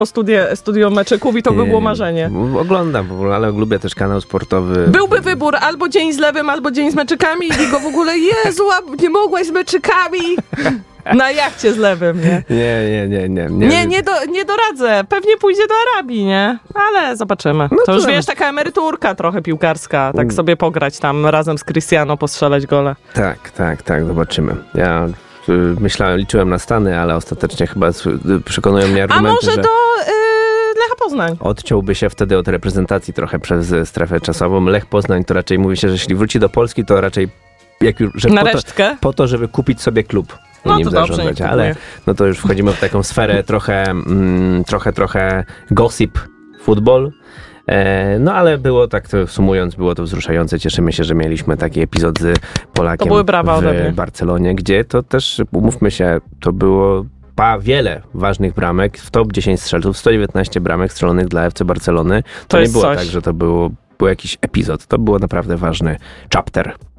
studio meczyków i to by było marzenie. Oglądam, ale lubię też kanał sportowy. Byłby wybór albo dzień z lewem, albo dzień z meczykami i go w ogóle, Jezu, nie mogłaś z meczykami. Na jachcie z lewem, nie? Nie doradzę. Pewnie pójdzie do Arabii, nie? Ale zobaczymy. No to już wiesz, taka emeryturka trochę piłkarska. Tak sobie pograć tam razem z Cristiano, postrzelać gole. Tak, zobaczymy. Ja liczyłem na Stany, ale ostatecznie chyba przekonują mnie argumenty, a może do Lecha Poznań? Odciąłby się wtedy od reprezentacji trochę przez strefę czasową. Lech Poznań to raczej mówi się, że jeśli wróci do Polski, to raczej po to, żeby kupić sobie klub. No nim to zarządzać, dobrze, ale no to już wchodzimy w taką sferę trochę gossip, futbol. No ale było tak, sumując, było to wzruszające. Cieszymy się, że mieliśmy taki epizod z Polakiem w Barcelonie, gdzie to też, umówmy się, to było wiele ważnych bramek, w top 10 strzelców, 119 bramek strzelonych dla FC Barcelony. To nie było tak, że to był jakiś epizod. To było naprawdę ważny chapter.